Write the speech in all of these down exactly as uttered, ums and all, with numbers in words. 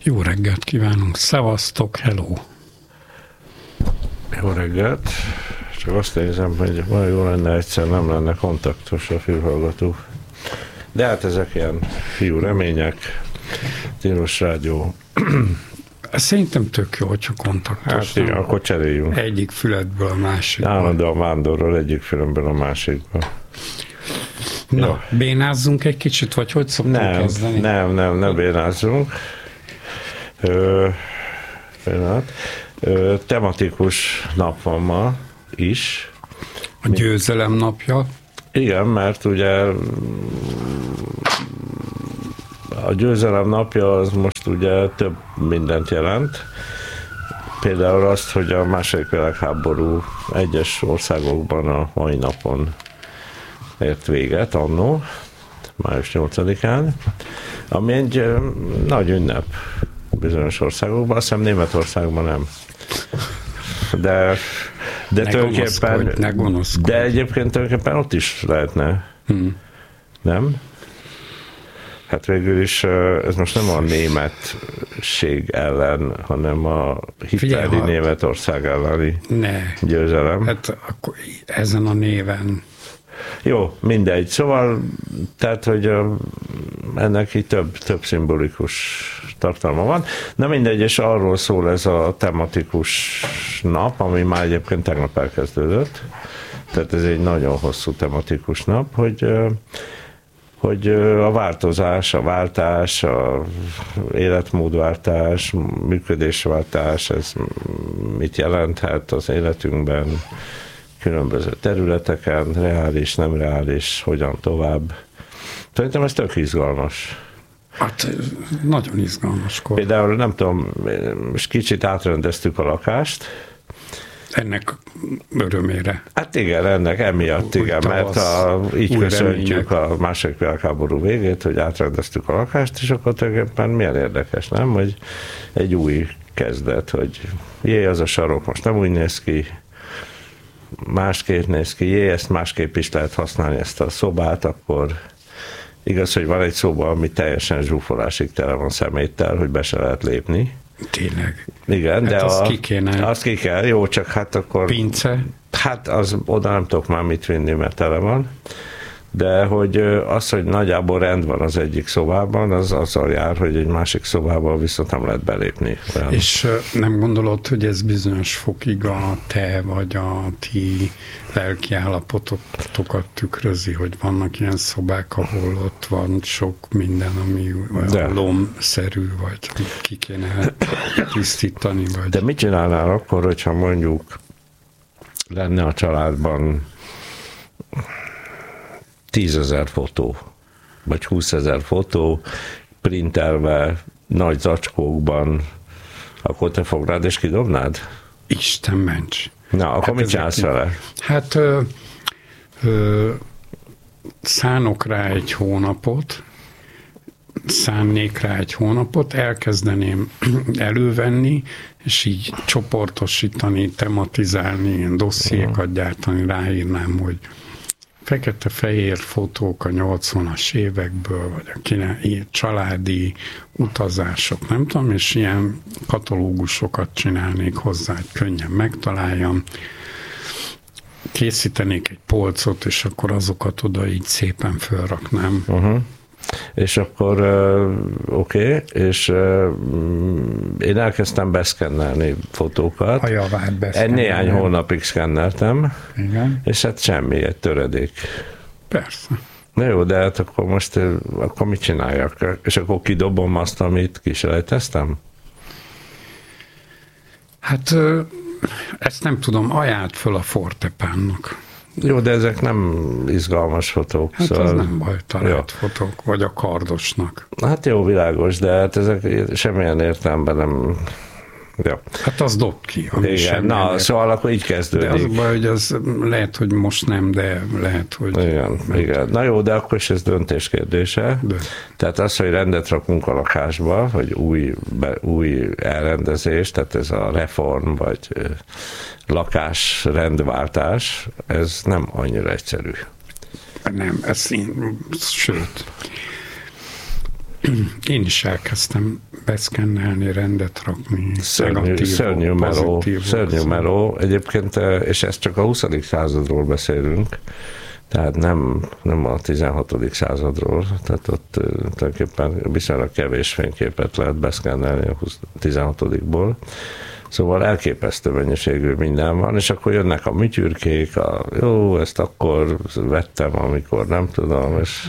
Jó reggelt kívánunk, szevasztok, hello! Jó reggelt! Csak azt nézem, hogy olyan jó lenne, egyszer nem lenne kontaktos a fülhallgató. De hát ezek ilyen fiú remények, Tilos Rádió. Szerintem tök jó, hogyha kontaktos. Hát igen, akkor cseréljünk. Egyik füledből a másikba. Állandóan vándorról egyik fülemből a másikba. Na, jó. Bénázzunk egy kicsit, vagy hogy szoktunk nem, kezdeni? Nem, nem, nem bénázzunk. Ö, Ö, tematikus nap van ma is. A győzelem napja. Igen, mert ugye a győzelem napja az most ugye több mindent jelent. Például azt, hogy a második világháború egyes országokban a mai napon ért véget, annó, május nyolcadikán, ami egy nagy ünnep bizonyos országokban, azt hiszem Németországban nem. De, de ne tulajdonképpen, ne de egyébként tulajdonképpen ott is lehetne. Hmm. Nem? Hát végül is ez most nem a németség ellen, hanem a hitleri Németország elleni ne. győzelem. Hát akkor ezen a néven. Jó, mindegy. Szóval, tehát, hogy ennek így több, több szimbolikus tartalma van. Na mindegy, és arról szól ez a tematikus nap, ami már egyébként tegnap elkezdődött. Tehát ez egy nagyon hosszú tematikus nap, hogy, hogy a változás, a váltás, a életmódváltás, működésváltás, ez mit jelenthet az életünkben, különböző területeken, reális, nem reális, hogyan tovább. Szerintem ez tök izgalmas. Hát nagyon izgalmas kor. Például nem tudom, most kicsit átrendeztük a lakást. Ennek örömére. Hát igen, ennek emiatt, igen, mert a, így köszöntjük a második világháború végét, hogy átrendeztük a lakást, és akkor tulajdonképpen milyen érdekes, nem? Hogy egy új kezdet, hogy jé, az a sarok most nem úgy néz ki, másképp néz ki, jé, ezt másképp is lehet használni, ezt a szobát, akkor igaz, hogy van egy szoba, ami teljesen zsúfolásig tele van szeméttel, hogy be se lehet lépni. Tényleg. Igen, hát de azt a, ki kéne. Azt ki kell, jó, csak hát akkor... Pince? Hát az, oda nem tudok már mit vinni, mert tele van. De hogy az, hogy nagyjából rend van az egyik szobában, az azzal jár, hogy egy másik szobában viszont nem lehet belépni. Olyan. És nem gondolod, hogy ez bizonyos fokig a te vagy a ti lelki állapotokat tükrözi, hogy vannak ilyen szobák, ahol ott van sok minden, ami olyan lomszerű, vagy ki kéne tisztítani? Vagy... De mit csinálnál akkor, hogyha mondjuk lenne a családban tízezer fotó, vagy húszezer fotó, printelve, nagy zacskókban, akkor te fognád és kidobnád? Isten ments! Na, akkor hát mit csinálsz vele? Hát ö, ö, szánok rá egy hónapot, szánnék rá egy hónapot, elkezdeném elővenni, és így csoportosítani, tematizálni, ilyen dossziékat gyártani, ráírnám, hogy fekete-fehér fotók a nyolcvanas évekből, vagy a kine, családi utazások, nem tudom, és ilyen katalógusokat csinálnék hozzá, hogy könnyen megtaláljam. Készítenék egy polcot, és akkor azokat oda így szépen felraknám. Uh-huh. És akkor uh, oké, okay, és uh, én elkezdtem beszkennelni fotókat. A javát beszkennelni. Néhány hónapig szkenneltem, igen. És hát semmi, egy töredék. Persze. Na jó, de hát akkor most akkor mit csináljak? És akkor kidobom azt, amit kiselejteztem? Hát ezt nem tudom, ajánlt föl a Fortepánnak. Jó, de ezek nem izgalmas fotók. Hát szóval... az nem baj, talált fotók, vagy a kardosnak. Hát jó, világos, de hát ezek semmilyen értelemben nem... Ja. Hát az dob ki. Igen, na, ér... szóval akkor így kezdődik. De az baj, hogy az lehet, hogy most nem, de lehet, hogy... Igen, igen. Na jó, de akkor is ez döntés kérdése. De. Tehát az, hogy rendet rakunk a lakásba, vagy új, be, új elrendezés, tehát ez a reform, vagy lakásrendváltás, ez nem annyira egyszerű. Nem, ez én, sőt, én is elkezdtem beszkennelni, rendet rakni. Szörnyű, szörnyű meló, szörnyű meló. Egyébként, és ezt csak a huszadik századról beszélünk, tehát nem, nem a tizenhatodik századról, tehát ott tulajdonképpen viszonylag kevés fényképet lehet beszkennelni a tizenhatodikból. Szóval elképesztő mennyiségű minden van, és akkor jönnek a műtyürkék, a, jó, ezt akkor vettem, amikor nem tudom, és...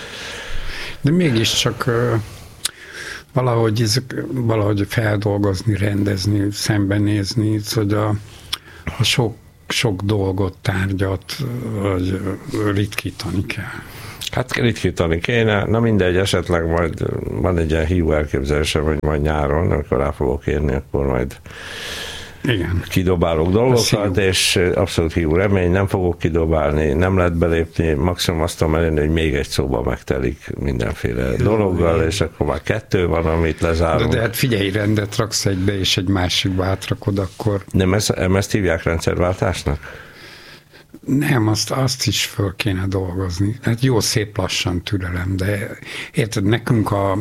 De mégiscsak valahogy, valahogy feldolgozni, rendezni, szembenézni, hogy a, a sok, sok dolgot, tárgyat vagy ritkítani kell. Hát ritkítani kéne, na mindegy, esetleg majd van egy ilyen hiú elképzelésem, hogy majd nyáron, amikor rá fogok érni, akkor majd igen. Kidobálok dolgokat, és abszolút hiú remény, nem fogok kidobálni, nem lehet belépni, maximum azt tudom elérni, hogy még egy szóba megtelik mindenféle jó, dologgal, jó. És akkor már kettő van, amit lezárunk. De, de hát figyelj, rendet raksz egybe, és egy másikba átrakod, akkor... Nem ezt, ezt hívják rendszerváltásnak? Nem, azt, azt is föl kéne dolgozni. Hát jó, szép lassan türelem, de érted, nekünk a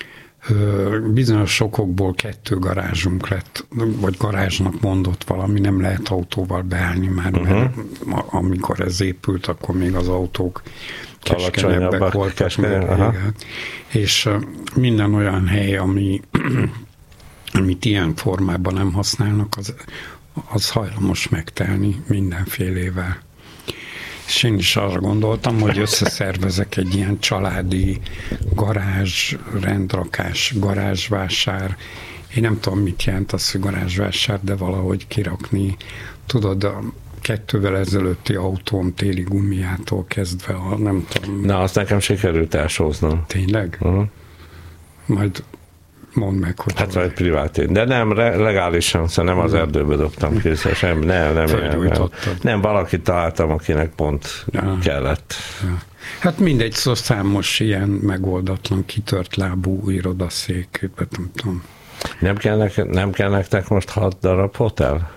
bizonyos sokokból kettő garázsunk lett, vagy garázsnak mondott valami, nem lehet autóval beállni már, uh-huh. mert amikor ez épült, akkor még az autók keskenyebbek voltak. Meg, és minden olyan hely, ami, amit ilyen formában nem használnak, az, az hajlamos megtelni mindenfélével. És én is arra gondoltam, hogy összeszervezek egy ilyen családi garázs, rendrakás, garázsvásár. Én nem tudom, mit jelent az, hogy garázsvásár, de valahogy kirakni. Tudod, a kettővel ezelőtti autóm téli gumiától kezdve, a, nem tudom. Na, azt nekem sikerült elsóznom. Tényleg? Uh-huh. Majd mondd meg, hogy... Hát vagy privátén, de nem, legálisan, szóval nem az erdőbe dobtam ki, sem, nem, nem, nem, nem, nem, valakit találtam, akinek pont ja. kellett. Ja. Hát mindegy, szó számos ilyen megoldatlan, kitört lábú irodaszék, nem tudom. Nem kell, nektek, nem kell nektek most hat darab hotel?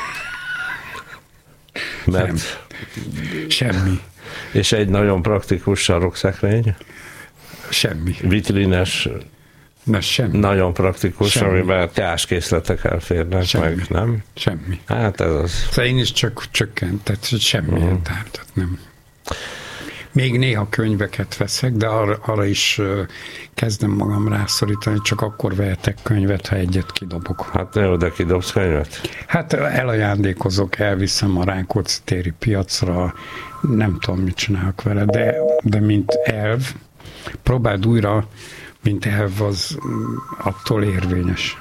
Mert... Nem. Semmi. És egy nagyon praktikus sarokszekrény? Semmi. Vitrines... Na, semmi. Nagyon praktikus, semmi. Amiben teáskészletek elférnek semmi. meg, nem? Semmi. Hát ez az. Szóval én is csak csökkent, tehát semmilyen uh-huh. tárgyat nem. Még néha könyveket veszek, de arra, arra is kezdem magam rászorítani, csak akkor vehetek könyvet, ha egyet kidobok. Hát jó, de kidobsz könyvet? Hát elajándékozok, elviszem a Rákóczi téri piacra, nem tudom, mit csinálok vele, de, de mint elv, próbáld újra, mint elv, az attól érvényes.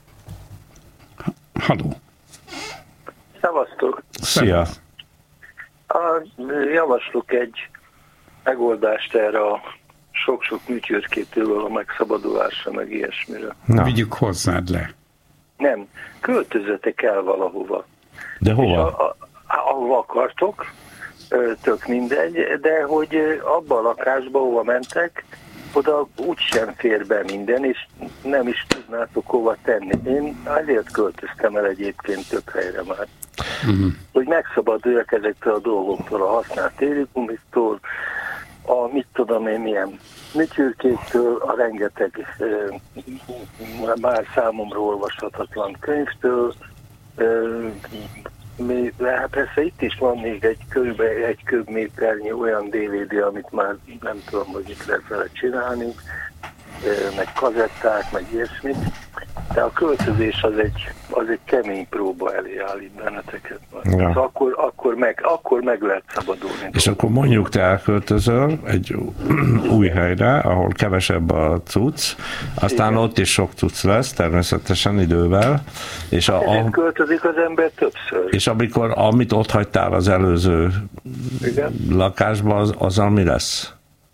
Halló! Szevasztok! Szia! A, javaslok egy megoldást erre a sok-sok műtyürkétől a megszabadulásra, meg ilyesmire. Na. Vigyük hozzád le. Nem, költözzetek el valahova. De hova? A, a, ahova akartok, tök mindegy, de hogy abba a lakásba, hova mentek, oda úgysem fér be minden, és nem is tudnátok hova tenni. Én azért költöztem el egyébként több helyre már. Uh-huh. Hogy megszabaduljak ezektől a dolgoktól, a használt térigumiktól, a mit tudom én milyen műtyürkéktől, a rengeteg e, már számomra olvashatatlan könyvtől. E, mi, hát persze itt is van még egy körülbelül egy köbméternyi olyan dé vé dé, amit már nem tudom, hogy itt lehet vele csinálni, e, meg kazetták, meg ilyesmit. De a költözés az egy, az egy kemény próba elé állít benneteket. Ja. Szóval akkor, akkor, meg, akkor meg lehet szabadulni. És akkor mondjuk te elköltözöl egy új helyre, ahol kevesebb a cucc, aztán igen. Ott is sok cucc lesz, természetesen idővel. És a, a, költözik az ember többször. És amikor, amit ott hagytál az előző igen. lakásban, az, azzal mi lesz?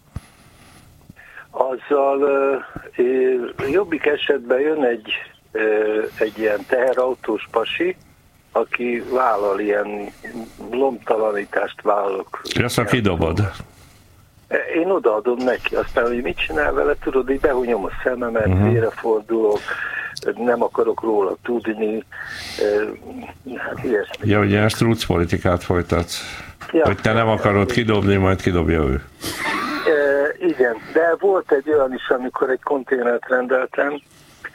Azzal uh, jobbik esetben jön egy, uh, egy ilyen teherautós pasi, aki vállal ilyen lomtalanítást vállalok. Ezt a kidobod? Én odaadom neki, aztán, hogy mit csinál vele, tudod, hogy behunyom a szememet, uh-huh. félrefordulok, nem akarok róla tudni, hát ilyesmi. Ja, hogy ilyen struc politikát folytatsz, ja, hogy te nem akarod ja, kidobni, majd kidobja ő. E, igen, de volt egy olyan is, amikor egy konténert rendeltem,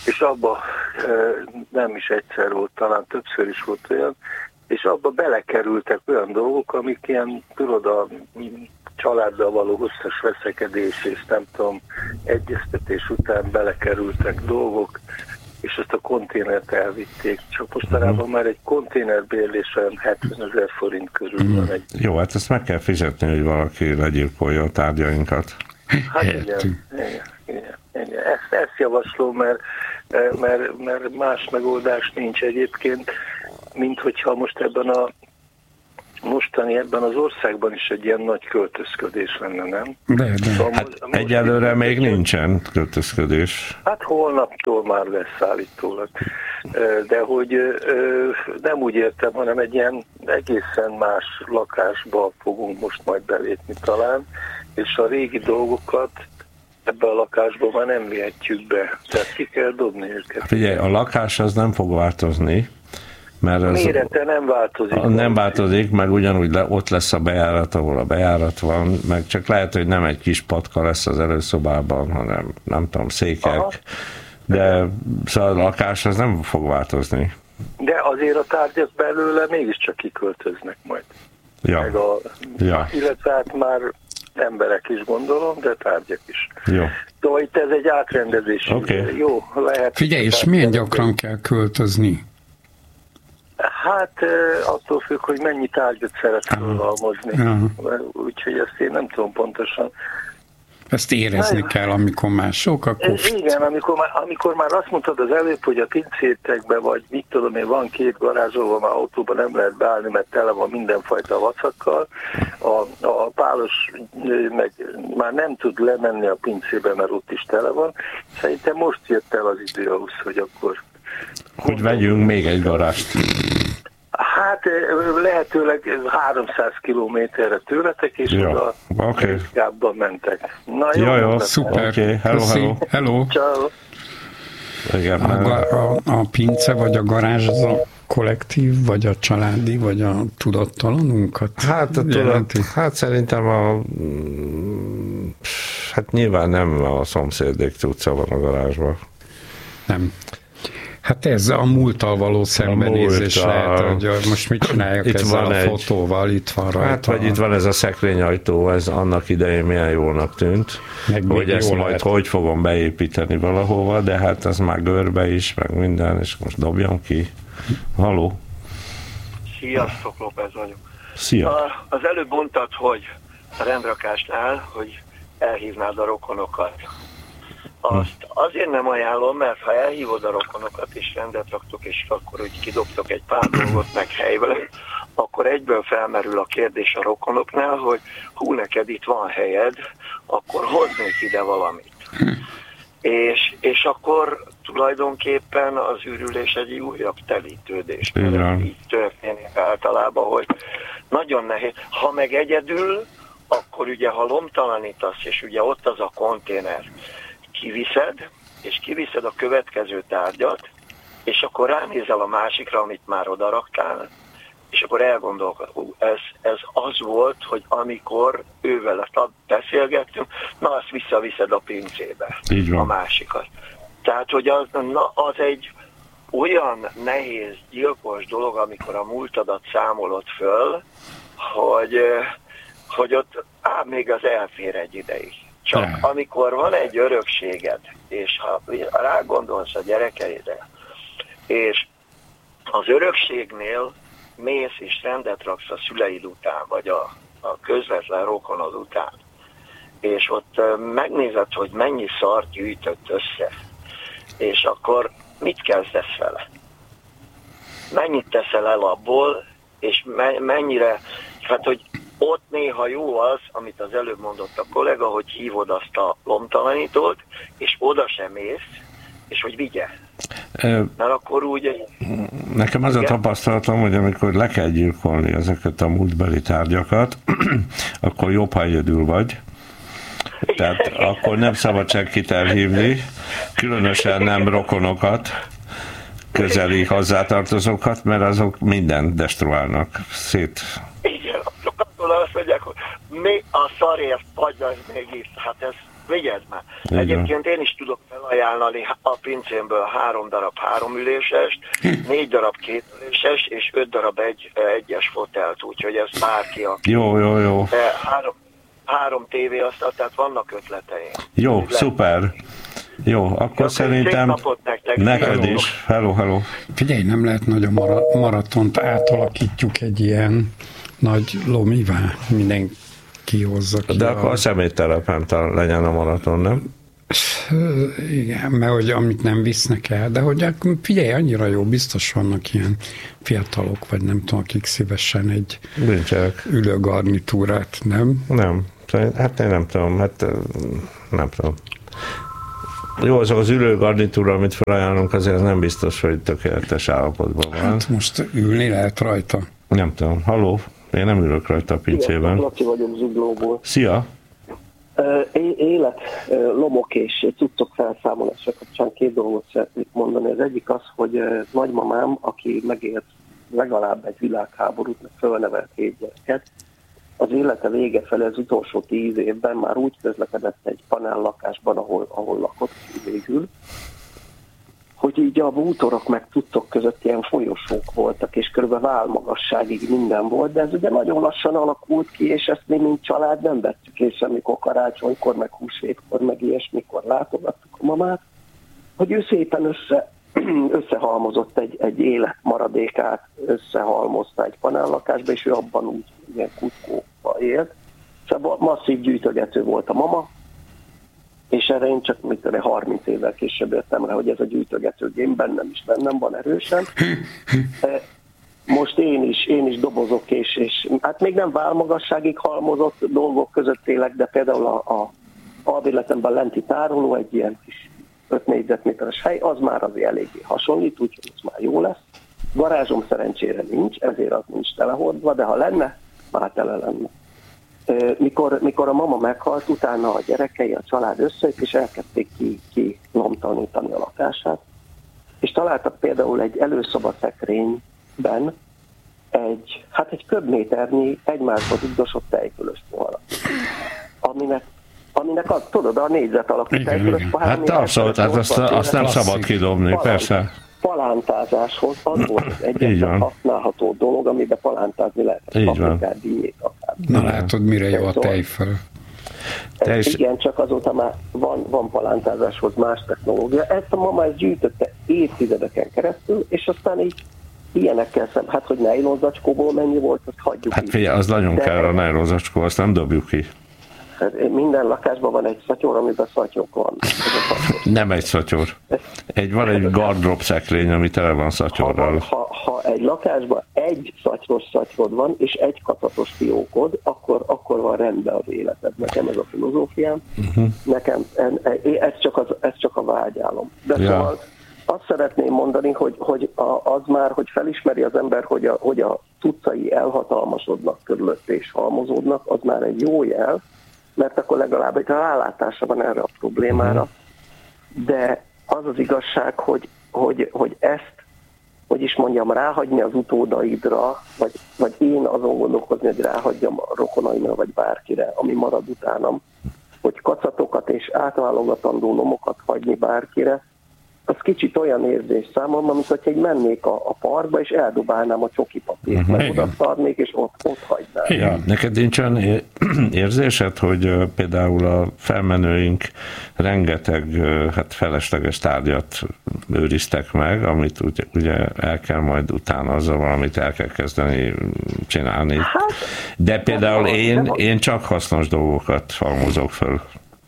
és abba nem is egyszer volt, talán többször is volt olyan, és abba belekerültek olyan dolgok, amik ilyen, tudod, a családdal való hosszas veszekedés, és nem tudom, egyeztetés után belekerültek dolgok, és ezt a konténert elvitték. Csak mostanában már egy konténerbérlés olyan hetvenezer forint körül van. Egy... Jó, hát ezt meg kell fizetni, hogy valaki legyilkolja a tárgyainkat. Hát igen, igen, igen, igen. Ezt, ezt javaslom, mert, mert, mert más megoldás nincs egyébként, mint hogyha most ebben a mostani ebben az országban is egy ilyen nagy költözködés lenne, nem? De, de. Szóval hát most, egyelőre most még nincsen költözködés. Hát holnaptól már lesz állítólag. De hogy nem úgy értem, hanem egy ilyen egészen más lakásba fogunk most majd belépni talán, és a régi dolgokat ebbe a lakásba már nem vihetjük be. Tehát ki kell dobni őket. Figyelj, a lakás az nem fog változni, mert a mérete nem változik. Nem változik, meg ugyanúgy le, ott lesz a bejárat, ahol a bejárat van, meg csak lehet, hogy nem egy kis patka lesz az előszobában, hanem nem tudom, székek, aha. De szóval a lakás az nem fog változni. De azért a tárgyak belőle mégiscsak kiköltöznek majd. Ja. Meg a, ja. Illetve hát már emberek is gondolom, de tárgyak is. Jó. Szóval itt ez egy átrendezés. Okay. Jó, lehet. Figyelj, és milyen gyakran kell költözni? Hát attól függ, hogy mennyi tárgyat szeretnél halmozni. Úgyhogy ezt én nem tudom pontosan. Ezt érezni hát, kell, amikor már sok, akkor... Igen, amikor már, amikor már azt mondtad az előbb, hogy a pincétekben, vagy mit tudom én, van két garázs, ahol már autóban nem lehet beállni, mert tele van mindenfajta vacakkal. A, a pálos meg már nem tud lemenni a pincébe, mert ott is tele van. Szerintem most jött el az idő ahhoz, hogy akkor... Hogy vegyünk még egy garást. Hát lehetőleg háromszáz kilométerre tőletek, és ja, oda okay. gábban mentek. Na jó, jó, jó szuper. Okay. Hello, hello. hello. Ciao. Igen, a, a, a pince vagy a garázs az a kollektív, vagy a családi, vagy a tudattalanunkat? Hát, a tudat, hát szerintem a hát nyilván nem a szomszédék cucca van a garázsban. Nem. Hát ez a múlttal való szembenézés a lehet, hogy most mit csináljak ezzel a egy, fotóval, itt van rajta. Hát, vagy itt van ez a szekrényajtó, ez annak idején milyen jónak tűnt, meg hogy ezt majd lehet. Hogy fogom beépíteni valahova, de hát az már görbe is, meg minden, és most dobjam ki. Haló? Sziasztok, López vagyok. Szia. Az előbb mondtad, hogy a rendrakásnál, hogy elhívnád a rokonokat. Azt azért nem ajánlom, mert ha elhívod a rokonokat és rendet raktok, és akkor úgy kidobtok egy pár dolgot meg helyben, akkor egyből felmerül a kérdés a rokonoknál, hogy hú, neked itt van helyed, akkor hoznék ide valamit. És, és akkor tulajdonképpen az űrülés egy újabb telítődés. Így történik általában, hogy nagyon nehéz. Ha meg egyedül, akkor ugye ha lomtalanítasz, és ugye ott az a konténer, kiviszed, és kiviszed a következő tárgyat, és akkor ránézel a másikra, amit már odaraktál, és akkor elgondolkod, hogy ez, ez az volt, hogy amikor ővel beszélgettünk, na azt visszaviszed a pincébe, a másikat. Tehát, hogy az, na, az egy olyan nehéz, gyilkos dolog, amikor a múltadat számolod föl, hogy, hogy ott á, még az elfér egy ideig. Csak amikor van egy örökséged, és ha rágondolsz a gyerekeidre, és az örökségnél mész és rendet raksz a szüleid után, vagy a, a közvetlen rokonod után, és ott megnézed, hogy mennyi szart gyűjtött össze, és akkor mit kezdesz vele? Mennyit teszel el abból, és me- mennyire, hát hogy ott néha jó az, amit az előbb mondott a kollega, hogy hívod azt a lomtalanítót, és oda sem mész, és hogy vigye. Mert akkor úgy... Nekem az igen? a tapasztalatom, hogy amikor le kell gyilkolni ezeket a múltbeli tárgyakat, akkor jobb, ha egyedül vagy. Tehát akkor nem szabad senkit elhívni, különösen nem rokonokat, közeli hozzátartozókat, mert azok mindent destruálnak, szét... Igen, sokat azt mondják, hogy mi a szarért vagy az még itt, hát ez Vigyázz már. Egyébként én is tudok felajánlani a pincémből három darab háromülésest, négy darab kétüléses és öt darab egy, egyes fotelt, úgyhogy ez bárki, aki... Jó, jó, jó. Három, három tévéasztal, tehát vannak ötleteim. Jó, Le... szuper. Jó, akkor Jó, szerintem nektek, neked hello. is. Hello, hello. Figyelj, nem lehet nagy a mara- maratont átalakítjuk egy ilyen nagy lomivá, minden kihozza ki. De a... akkor a személytelepen legyen a maraton, nem? Igen, mert hogy amit nem visznek el, de hogy figyelj, annyira jó, biztos vannak ilyen fiatalok, vagy nem tudom, akik szívesen egy Bűncselek. ülőgarnitúrát, nem? Nem, hát én nem tudom, hát nem tudom. Jó, azok az ülőgarnitúra, amit felajánlunk, azért nem biztos, hogy tökéletes állapotban van. Hát most ülni lehet rajta. Nem tudom. Halló, én nem ülök rajta a pincében. Laci vagyok Zuglóból. Szia! Élet, lomok és cuccok felszámolása kapcsán két dolgot szeretnék mondani. Az egyik az, hogy nagymamám, aki megélt legalább egy világháborút, meg fölnevelt hét gyereket, az élete vége felé az utolsó tíz évben már úgy közlekedett egy panellakásban, ahol, ahol lakott végül, hogy így a bútorok meg tudtok között ilyen folyosók voltak, és körülbelül válmagasságig minden volt, de ez ugye nagyon lassan alakult ki, és ezt mi mint család nem vettük észre, amikor karácsonykor, meg húsvétkor, meg ilyesmikor látogattuk a mamát, hogy ő szépen össze, összehalmozott egy, egy élet maradékát, összehalmozta egy panellakásba, és ő abban úgy ilyen kutkóba élt. Szóval masszív gyűjtögető volt a mama, és erre én csak mit tudom, harminc évvel később jöttem rá, hogy ez a gyűjtögető gém bennem is bennem van erősen. Most én is, én is dobozok, és, és hát még nem válmagasságig halmozott dolgok között élek, de például a, a albérletemben lenti tároló, egy ilyen kis öt négyzetméteres hely, az már azért eléggé hasonlít, úgyhogy ez már jó lesz. Garázsom szerencsére nincs, ezért az nincs telehordva, de ha lenne, már tele lenne. Mikor, mikor a mama meghalt, utána a gyerekei, a család összejött, és elkezdték ki, ki lomtalanítani a lakását. És találtak például egy előszoba-szekrényben egy, hát egy köbméternyi egymásba dugdosott tejfölös poharat, aminek, aminek a, tudod, a négyzet alakú tejfölös pohár. Hát abszolút, hát azt, azt nem szabad kidobni, palán, persze. Palántázáshoz az volt az egyetlen használható dolog, amiben palántázni lehet. Paprikát, díjét akár. Na látod, mire jó a tejföl. Ez, igen, csak azóta már van, van palántázáshoz más technológia. Ezt a mama ezt gyűjtötte évtizedeken keresztül, és aztán így ilyenekkel szem, hát hogy nejlonzacskóból mennyi volt, azt hagyjuk. Hát figyelj, az nagyon kell a nejlonzacskó, azt nem dobjuk ki. Hát minden lakásban van egy szatyor, amiben szatyorok van. Nem egy szatyor. Egy, van egy gardrop szekrény, ami tele van szatyorral. Ha, ha, ha egy lakásban egy szatyros szatyrod van, és egy kacatos fiókod, akkor, akkor van rendben az életed. Nekem ez a filozófiám. Uh-huh. Nekem ez csak, az, ez csak a vágyálom. De ja. Szóval azt szeretném mondani, hogy, hogy az már, hogy felismeri az ember, hogy a, hogy a cuccai elhatalmasodnak körülött és halmozódnak, az már egy jó jel, mert akkor legalább egy rálátása van erre a problémára. De az az igazság, hogy, hogy, hogy ezt, hogy is mondjam, ráhagyni az utódaidra, vagy, vagy én azon gondolkozni, hogy ráhagyjam a rokonaimra, vagy bárkire, ami marad utánam, hogy kacatokat és átválogatandó lomokat hagyni bárkire, az kicsit olyan érzés számomra, mint hogy egy mennék a, a parkba, és eldobálnám a csoki papírt, uh-huh. meg oda szarnék, és ott, ott hagynám. Ja, neked nincs olyan érzésed, hogy például a felmenőink rengeteg hát felesleges tárgyat őriztek meg, amit ugye, ugye el kell majd utána azzal valamit el kell kezdeni csinálni. Hát, de például én, én csak hasznos dolgokat halmozok föl.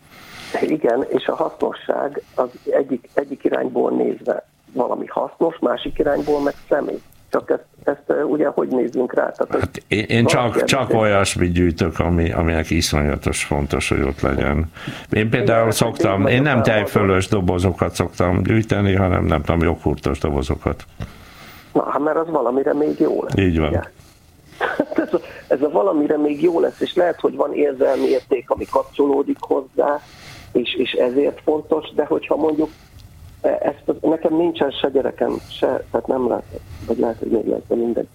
Igen, és a hasznosság az egyik, egyik irányból nézve valami hasznos, másik irányból meg személy. Csak ezt, ezt ugye hogy nézzünk rá? Tehát hát én én csak, csak olyasmit gyűjtök, ami, aminek iszonyatos fontos, hogy ott legyen. Én például igen, szoktam, én nem tejfölös dobozokat szoktam gyűjteni, hanem nem tudom, joghurtos dobozokat. Na, hát mert az valamire még jó lesz. Így van. Ugye? ez, a, ez a valamire még jó lesz, és lehet, hogy van érzelmi érték, ami kapcsolódik hozzá, És, és ezért fontos, de hogyha mondjuk ezt, nekem nincsen se gyerekem, se, tehát nem lehet, vagy lehet, hogy még lehet, de mindegy.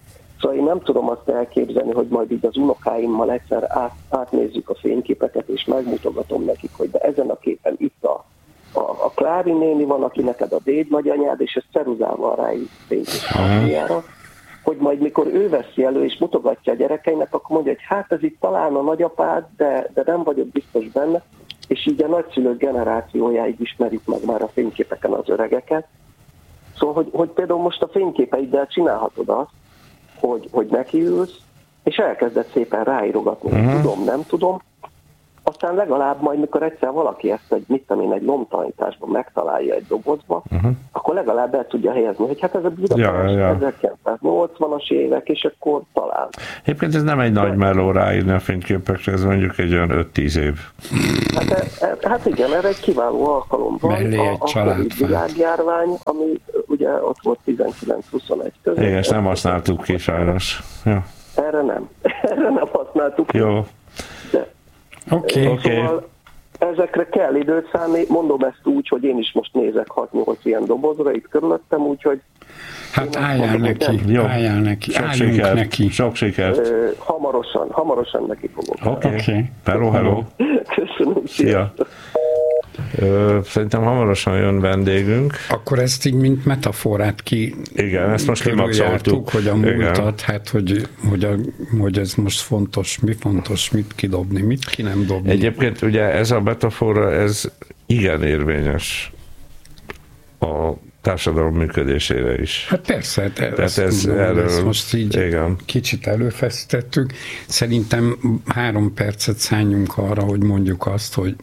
Szóval én nem tudom azt elképzelni, hogy majd így az unokáimmal egyszer át, átnézzük a fényképeket, és megmutogatom nekik, hogy de ezen a képen itt a, a, a Klári néni van, aki neked a déd nagyanyád, és ezt ceruzával ráír fényképet, hogy majd mikor ő veszi elő, és mutogatja a gyerekeinek, akkor mondja, hogy hát ez itt talán a nagyapád, de, de nem vagyok biztos benne, és így a nagyszülők generációjáig ismerik meg már a fényképeken az öregeket. Szóval, hogy, hogy például most a fényképeiddel csinálhatod azt, hogy, hogy nekiülsz, és elkezded szépen ráírogatni, hogy uh-huh. tudom, nem tudom, aztán legalább majd, mikor egyszer valaki ezt egy, mit tudom én, egy lomtalanításban megtalálja egy dobozba, uh-huh. akkor legalább el tudja helyezni, hogy hát ez a Budapest ja, ja. ezerkilencszáznyolcvanas évek, és akkor talán. Egyébként ez nem egy nagy meló ráírni a fényképekre, ez mondjuk egy olyan öt-tíz év. Hát, e, e, hát igen, erre egy kiváló alkalom van. Mellé egy a, a világjárvány, ami ugye ott volt tizenkilenc-huszonegy között. Igen, ezt nem használtuk ki sajnos. Ja. Erre nem. Erre nem használtuk ki. Jó. Oké. Okay. Szóval ezekre kell időt szánni, mondom ezt úgy, hogy én is most nézek hat-nyolc ilyen dobozra itt körülöttem, úgyhogy... Hát álljál neki, jó. álljál neki, sok álljunk sikert. neki. Sok sikert. Ö, hamarosan, hamarosan neki fogok. Oké, okay. okay. Hello, hello. Köszönöm, szia. Ö, szerintem hamarosan jön vendégünk. Akkor ezt így, mint metaforát ki... Igen, ezt most kimaxoltuk. Hogy a múltat, hát hogy, hogy, a, hogy ez most fontos, mi fontos, mit kidobni, mit ki nem dobni. Egyébként ugye ez a metafora, ez igen érvényes a társadalom működésére is. Hát persze, te ez, ez mondom, erről, ezt most így igen. kicsit előfeszítettük. Szerintem három percet szálljunk arra, hogy mondjuk azt, hogy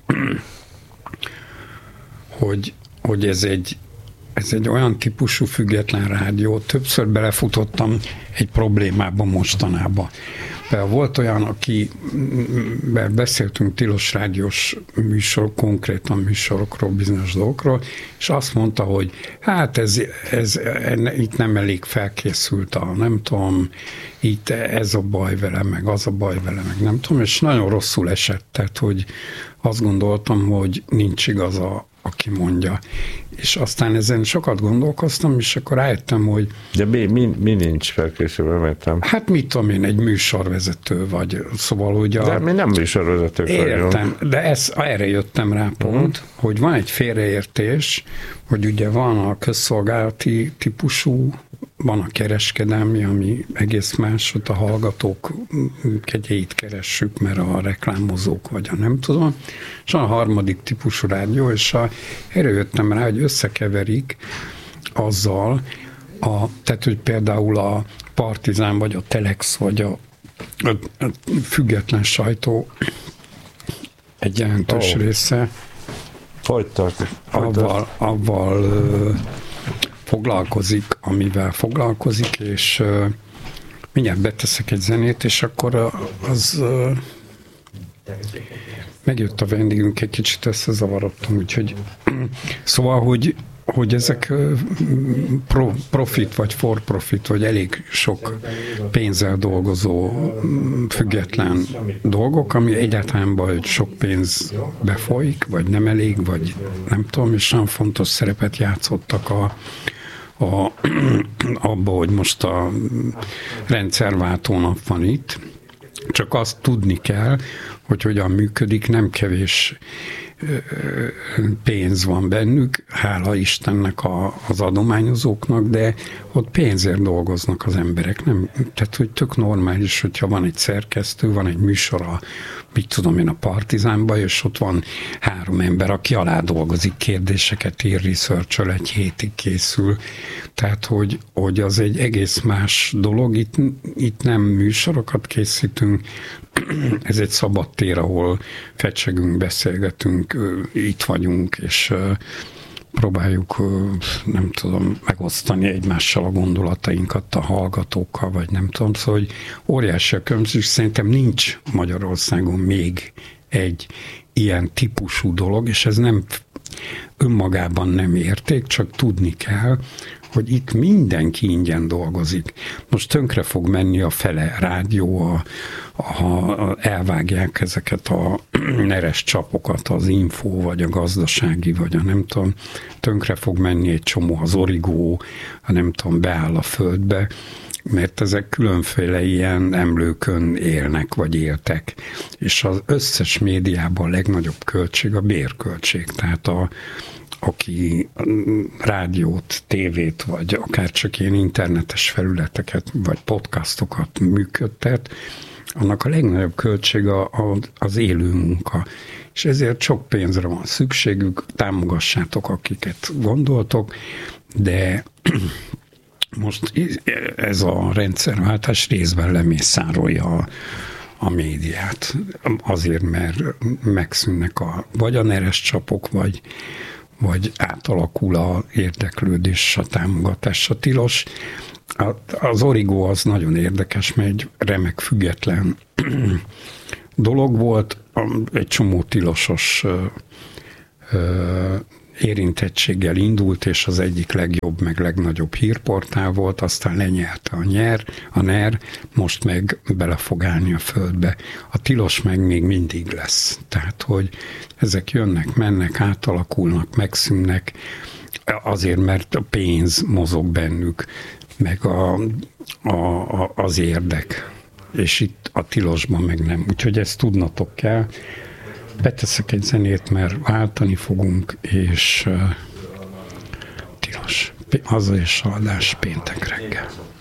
hogy, hogy ez, egy, ez egy olyan típusú független rádió. Többször belefutottam egy problémába mostanában. Például volt olyan, aki beszéltünk tilos rádiós műsor, konkrétan műsorokról, bizonyos dolgokról, és azt mondta, hogy hát ez, ez, ez itt nem elég felkészült a, nem tudom, itt ez a baj vele, meg az a baj vele, meg nem tudom, és nagyon rosszul esett, tehát, hogy azt gondoltam, hogy nincs igaza, aki mondja. És aztán ezen sokat gondolkoztam, és akkor rájöttem, hogy... De mi, mi, mi nincs felkészülve, értem? Hát mit tudom én, egy műsorvezető vagy, szóval, hogy a... De mi nem műsorvezetők vagyunk. Értem, de ez, erre jöttem rá pont, uh-huh. hogy van egy félreértés, hogy ugye van a közszolgálati típusú, van a kereskedelmi, ami egész más, ott a hallgatók kegyeit keressük, mert a reklámozók vagy a nem tudom, és a harmadik típusú rádió, és a, erre jöttem rá, hogy összekeverik azzal, a, tehát, hogy például a Partizán, vagy a Telex, vagy a, a, a független sajtó egy jelentős oh. része Folytat. avval, avval ö, foglalkozik, amivel foglalkozik, és ö, mindjárt beteszek egy zenét, és akkor az ö, megjött a vendégünk, egy kicsit összezavarodtam, úgyhogy szóval, hogy hogy ezek pro, profit vagy for profit, vagy elég sok pénzzel dolgozó független dolgok, ami egyáltalán baj, hogy sok pénz befolyik, vagy nem elég, vagy nem tudom, és nagyon fontos szerepet játszottak a, a, abba, hogy most a rendszerváltó nap van itt. Csak azt tudni kell, hogy hogyan működik, nem kevés pénz van bennük, hála Istennek a, az adományozóknak, de ott pénzért dolgoznak az emberek. Nem, tehát, hogy tök normális, hogyha van egy szerkesztő, van egy műsor a, mit tudom én, a Partizánban, és ott van három ember, aki alá dolgozik, kérdéseket ír, research-öl, egy hétig készül. Tehát, hogy, hogy az egy egész más dolog. Itt, itt nem műsorokat készítünk, ez egy szabad tér, ahol fecsegünk, beszélgetünk, itt vagyunk, és próbáljuk, nem tudom, megosztani egymással a gondolatainkat a hallgatókkal, vagy nem tudom, szóval, hogy óriási a különbség, szerintem nincs Magyarországon még egy ilyen típusú dolog, és ez nem önmagában nem érték, csak tudni kell, hogy itt mindenki ingyen dolgozik. Most tönkre fog menni a fele rádió, ha elvágják ezeket a neres csapokat, az info, vagy a gazdasági, vagy a nem tudom, tönkre fog menni egy csomó, az origó, a nem tudom, beáll a földbe, mert ezek különféle ilyen emlőkön élnek, vagy éltek, és az összes médiában a legnagyobb költség a bérköltség, tehát a, aki rádiót, tévét, vagy akár csak ilyen internetes felületeket, vagy podcastokat működtet, annak a legnagyobb költség a, a, az élő munka. És ezért sok pénzre van szükségük, támogassátok, akiket gondoltok, de most ez a rendszerváltás részben lemészárolja a, a médiát. Azért, mert megszűnnek a, vagy a neres csapok, vagy, vagy átalakul a érdeklődés, a támogatás, a tilos. Az Origo az nagyon érdekes, mert egy remek független dolog volt, egy csomó tilosos ö, ö, érintettséggel indult, és az egyik legjobb, meg legnagyobb hírportál volt, aztán lenyelte a nyer, a NER, most meg bele fog állni a földbe. A tilos meg még mindig lesz. Tehát, hogy ezek jönnek, mennek, átalakulnak, megszűnnek, azért, mert a pénz mozog bennük, meg a, a, a, az érdek. És itt a tilosban meg nem. Úgyhogy ezt tudnatok kell. Beteszek egy zenét, mert váltani fogunk, és uh, tilos. Haza és adás péntek reggel.